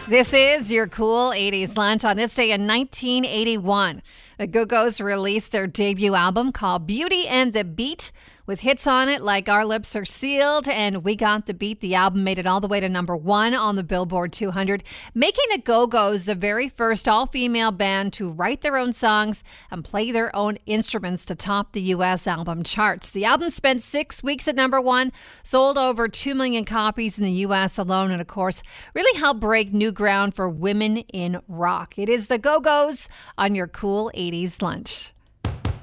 This is your cool 80s lunch on this day in 1981. The Go-Go's released their debut album called Beauty and the Beat, with hits on it like Our Lips Are Sealed and We Got the Beat. The album made it all the way to number 1 on the Billboard 200, making the Go-Go's the very first all-female band to write their own songs and play their own instruments to top the U.S. album charts. The album spent 6 weeks at number 1, sold over 2 million copies in the U.S. alone, and of course, really helped break new ground for women in rock. It is the Go-Go's on your cool 80s lunch.